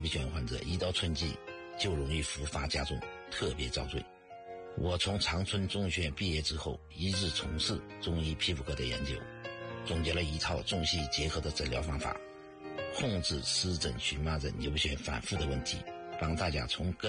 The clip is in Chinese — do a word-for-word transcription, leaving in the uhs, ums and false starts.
皮癣患者一到春季就容易复发加重，特别遭罪。我从长春中学院毕业之后，一直从事中医皮肤科的研究，总结了一套中西结合的诊疗方法，控制湿疹、荨麻疹、牛皮癣反复的问题，帮大家从根